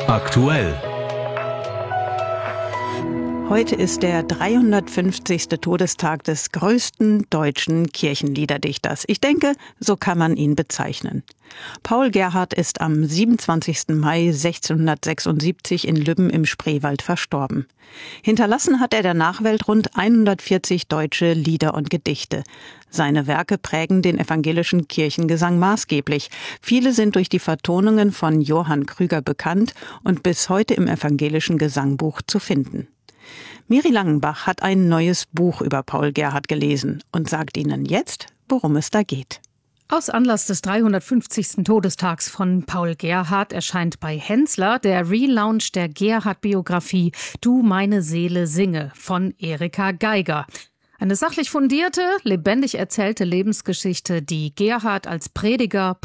Aktuell. Heute ist der 350. Todestag des größten deutschen Kirchenliederdichters. Ich denke, so kann man ihn bezeichnen. Paul Gerhardt ist am 27. Mai 1676 in Lübben im Spreewald verstorben. Hinterlassen hat er der Nachwelt rund 140 deutsche Lieder und Gedichte. Seine Werke prägen den evangelischen Kirchengesang maßgeblich. Viele sind durch die Vertonungen von Johann Krüger bekannt und bis heute im evangelischen Gesangbuch zu finden. Miri Langenbach hat ein neues Buch über Paul Gerhardt gelesen und sagt Ihnen jetzt, worum es da geht. Aus Anlass des 350. Todestags von Paul Gerhardt erscheint bei Hensler der Relaunch der Gerhardt-Biografie »Du meine Seele singe« von Erika Geiger. Eine sachlich fundierte, lebendig erzählte Lebensgeschichte, die Gerhardt als Prediger,